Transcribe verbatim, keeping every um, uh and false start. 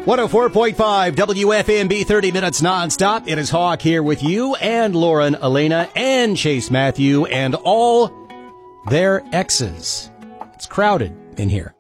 one oh four point five W F M B, thirty minutes nonstop. It is Hawk here with you and Lauren, Elena, and Chase Matthew, and all their exes. It's crowded in here.